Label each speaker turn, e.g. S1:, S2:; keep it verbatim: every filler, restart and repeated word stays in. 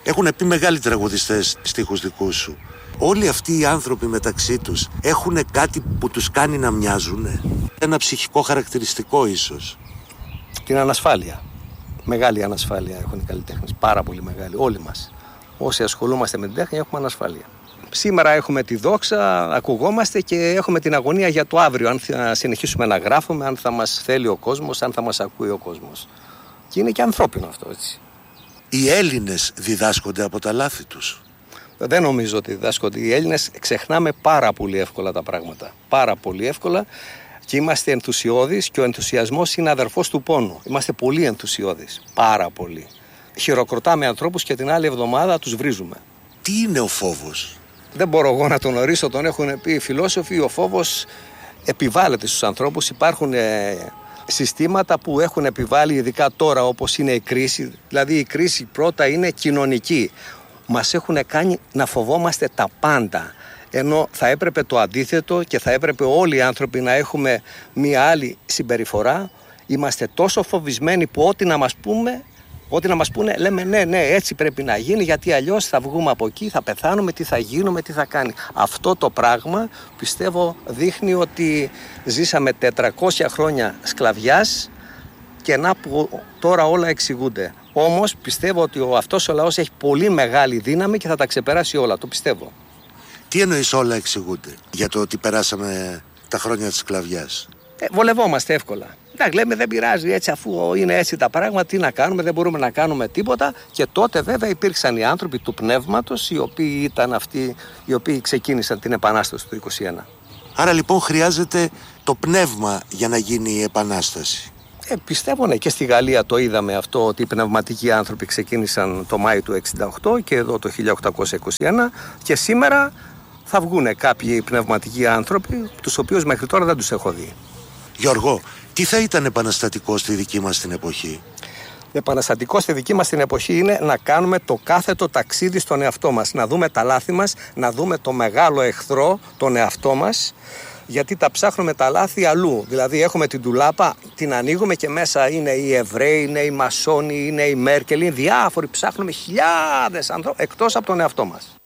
S1: Έχουν πει μεγάλοι τραγουδιστές στίχους δικούς σου. Όλοι αυτοί οι άνθρωποι μεταξύ τους έχουν κάτι που τους κάνει να μοιάζουν. Ένα ψυχικό χαρακτηριστικό ίσως.
S2: Την ανασφάλεια. Μεγάλη ανασφάλεια έχουν οι καλλιτέχνες. Πάρα πολύ μεγάλη. Όλοι μας. Όσοι ασχολούμαστε με την τέχνη έχουμε ανασφάλεια. Σήμερα έχουμε τη δόξα, ακουγόμαστε και έχουμε την αγωνία για το αύριο. Αν θα συνεχίσουμε να γράφουμε, αν θα μας θέλει ο κόσμος, αν θα μας ακούει ο κόσμος. Και είναι και ανθρώπινο αυτό, έτσι.
S1: Οι Έλληνες διδάσκονται από τα λάθη τους.
S2: Δεν νομίζω ότι διδάσκονται. Οι Έλληνες ξεχνάμε πάρα πολύ εύκολα τα πράγματα. Πάρα πολύ εύκολα και είμαστε ενθουσιώδεις και ο ενθουσιασμός είναι αδερφός του πόνου. Είμαστε πολύ ενθουσιώδεις. Πάρα πολύ. Χειροκροτάμε ανθρώπους και την άλλη εβδομάδα τους βρίζουμε.
S1: Τι είναι ο φόβος?
S2: Δεν μπορώ εγώ να τον ορίσω, τον έχουν πει οι φιλόσοφοι. Ο φόβος επιβάλλεται στους ανθρώπους. Υπάρχουν ε, συστήματα που έχουν επιβάλει, ειδικά τώρα όπως είναι η κρίση. Δηλαδή η κρίση πρώτα είναι κοινωνική. Μας έχουν κάνει να φοβόμαστε τα πάντα. Ενώ θα έπρεπε το αντίθετο και θα έπρεπε όλοι οι άνθρωποι να έχουμε μία άλλη συμπεριφορά. Είμαστε τόσο φοβισμένοι που ό,τι να μας πούμε, ό,τι να μας πούνε, λέμε ναι, ναι, έτσι πρέπει να γίνει, γιατί αλλιώς θα βγούμε από εκεί, θα πεθάνουμε, τι θα γίνουμε, τι θα κάνει. Αυτό το πράγμα πιστεύω δείχνει ότι ζήσαμε τετρακόσια χρόνια σκλαβιάς και να που τώρα όλα εξηγούνται. Όμως πιστεύω ότι ο, αυτός ο λαός έχει πολύ μεγάλη δύναμη και θα τα ξεπεράσει όλα, το πιστεύω.
S1: Τι εννοείς όλα εξηγούνται για το ότι περάσαμε τα χρόνια της σκλαβιάς?
S2: Ε, βολευόμαστε εύκολα. Εντάξει, λέμε δεν πειράζει, έτσι αφού είναι έτσι τα πράγματα, τι να κάνουμε, δεν μπορούμε να κάνουμε τίποτα. Και τότε βέβαια υπήρξαν οι άνθρωποι του πνεύματος, οι οποίοι ήταν αυτοί οι οποίοι ξεκίνησαν την Επανάσταση του είκοσι ένα.
S1: Άρα λοιπόν χρειάζεται το πνεύμα για να γίνει η Επανάσταση.
S2: Ε, πιστεύω ναι, και στη Γαλλία το είδαμε αυτό, ότι οι πνευματικοί άνθρωποι ξεκίνησαν το Μάιο του εξήντα οκτώ και εδώ το χίλια οκτακόσια είκοσι ένα και σήμερα θα βγουν κάποιοι πνευματικοί άνθρωποι, τους οποίους μέχρι τώρα δεν τους έχω δει.
S1: Γιώργο, τι θα ήταν επαναστατικό στη δική μας την εποχή?
S2: Επαναστατικό στη δική μας την εποχή είναι να κάνουμε το κάθετο ταξίδι στον εαυτό μας, να δούμε τα λάθη μας, να δούμε το μεγάλο εχθρό, τον εαυτό μας, γιατί τα ψάχνουμε τα λάθη αλλού. Δηλαδή έχουμε την ντουλάπα, την ανοίγουμε και μέσα είναι οι Εβραίοι, είναι οι Μασόνοι, είναι οι Μέρκελ, είναι διάφοροι, ψάχνουμε χιλιάδες ανθρώπους εκτός από τον εαυτό μας.